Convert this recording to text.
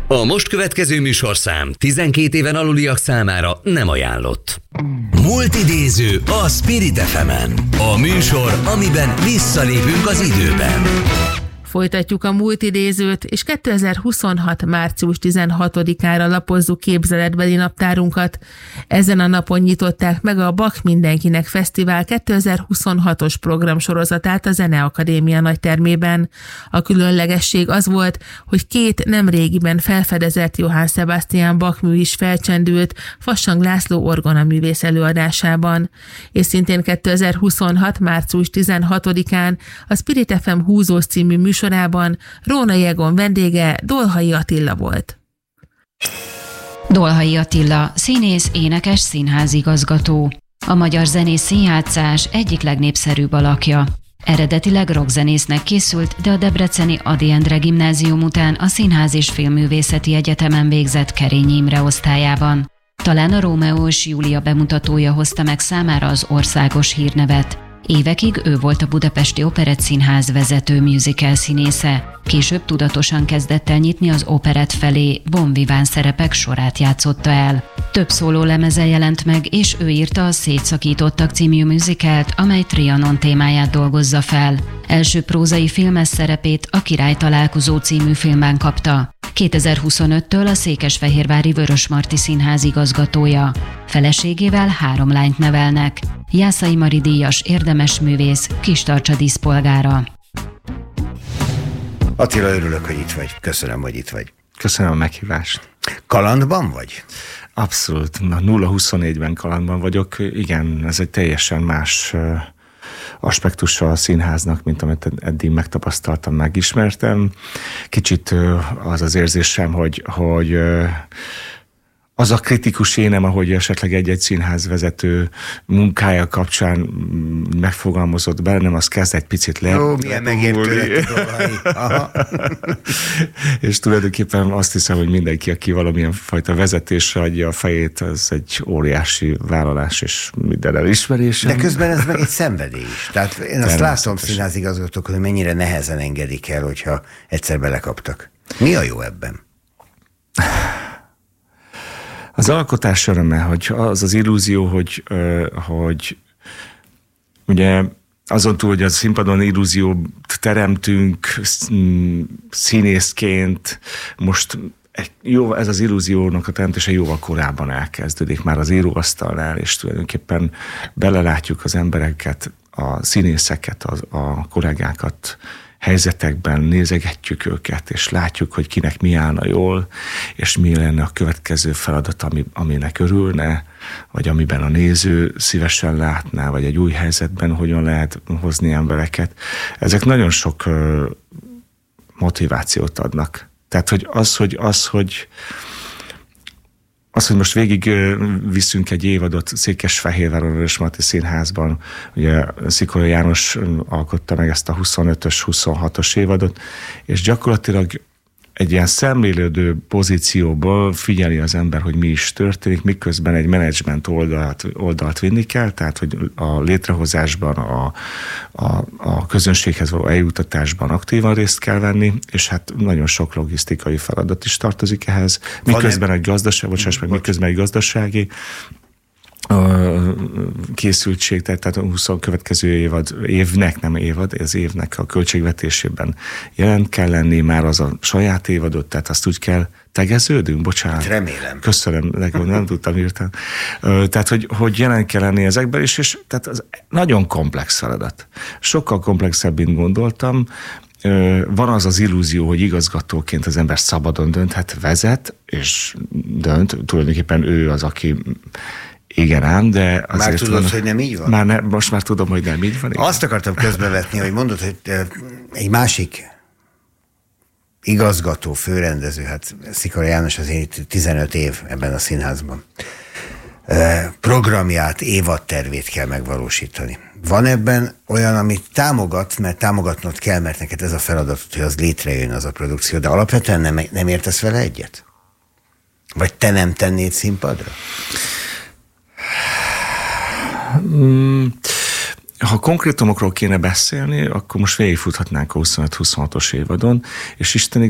A most következő műsorszám 12 éven aluliak számára nem ajánlott. Multidéző a Spirit FM-en. A műsor, amiben visszalépünk az időben. Folytatjuk a multidézőt, és 2026. március 16-ára lapozzuk képzeletbeli naptárunkat. Ezen a napon nyitották meg a Bach Mindenkinek Fesztivál 2026-os programsorozatát a Zeneakadémia nagytermében. A különlegesség az volt, hogy 2 nemrégiben felfedezett Johann Sebastian Bach mű is felcsendült Fassang László orgonaművész előadásában. És szintén 2026. március 16-án a Spirit FM Húzós című műsorában Rónai Egon vendége Dolhai Attila volt. Dolhai Attila, színész, énekes, színházigazgató. A magyar zenész színjátszás egyik legnépszerűbb alakja. Eredetileg rockzenésznek készült, de a debreceni Ady Endre gimnázium után a Színház- és Filmművészeti Egyetemen végzett Kerényi Imre osztályában. Talán a Rómeó és Júlia bemutatója hozta meg számára az országos hírnevet. Évekig ő volt a Budapesti Operettszínház vezető musical színésze. Később tudatosan kezdett el nyitni az operett felé, bon vivant szerepek sorát játszotta el. Több szólólemeze jelent meg, és ő írta a Szétszakítottak című musicalt, amely Trianon témáját dolgozza fel. Első prózai filmes szerepét a Király találkozó című filmben kapta. 2025-től a székesfehérvári Vörösmarty Színház igazgatója. Feleségével 3 lányt nevelnek. Jászai Mari díjas érdemes művész, Kistarcsa díszpolgára. Attila, örülök, hogy itt vagy. Köszönöm, hogy itt vagy. Köszönöm a meghívást. Kalandban vagy? Abszolút. 0-24-ben kalandban vagyok. Igen, ez egy teljesen más aspektusa a színháznak, mint amit eddig megtapasztaltam, megismertem. Kicsit az az érzésem, hogy az a kritikus énem, ahogy esetleg egy-egy színházvezető munkája kapcsán megfogalmazott bennem, az kezd egy picit Jó, milyen megértő És tulajdonképpen azt hiszem, hogy mindenki, aki valamilyen fajta vezetésre adja a fejét, az egy óriási vállalás és minden elismerés. De közben ez meg egy szenvedély is. Tehát én azt látom színházigazgatók, hogy mennyire nehezen engedik el, hogyha egyszer belekaptak. Mi a jó ebben? Az alkotás öröme, hogy az az illúzió, hogy ugye azon túl, hogy a színpadon illúziót teremtünk színészként, most ez az illúziónak a teremtése jóval korábban elkezdődik, már az íróasztalnál, és tulajdonképpen belelátjuk az embereket, a színészeket, a kollégákat, helyzetekben nézegetjük őket, és látjuk, hogy kinek mi állna jól, és mi lenne a következő feladat, aminek örülne, vagy amiben a néző szívesen látná, vagy egy új helyzetben hogyan lehet hozni embereket. Ezek nagyon sok motivációt adnak. Tehát, hogy most végig viszünk egy évadot Székesfehérváron, Vörösmarty Színházban, ugye Szikora János alkotta meg ezt a 25-ös, 26-os évadot, és gyakorlatilag egy ilyen szemlélődő pozícióból figyeli az ember, hogy mi is történik, miközben egy menedzsment oldalt vinni kell, tehát hogy a létrehozásban, a közönséghez való eljutatásban aktívan részt kell venni, és hát nagyon sok logisztikai feladat is tartozik ehhez, miközben egy gazdasági készültség, tehát a 20 következő évnek a költségvetésében jelen kell lenni, már az a saját évadot, tehát azt úgy kell, tegeződünk? Bocsánat. Remélem. Köszönöm, nem tudtam írtani. Tehát, hogy jelen kell lenni ezekben is, és tehát az nagyon komplex feladat. Sokkal komplexebb, mint gondoltam. Van az az illúzió, hogy igazgatóként az ember szabadon dönthet, vezet, és dönt. Tulajdonképpen ő az, aki igen ám, de azért... Már tudod, hogy nem így van? Most már tudom, hogy nem így van. Igen. Azt akartam közbevetni, hogy mondod, hogy egy másik igazgató, főrendező, hát Szikora János azért 15 év ebben a színházban, programját, évadtervét kell megvalósítani. Van ebben olyan, amit támogat, mert támogatnod kell, mert neked ez a feladatod, hogy az létrejön, az a produkció, de alapvetően nem értesz vele egyet? Vagy te nem tennéd színpadra? Ha konkrétumokról kéne beszélni, akkor most végigfuthatnánk a 25-26-os évadon, és Isten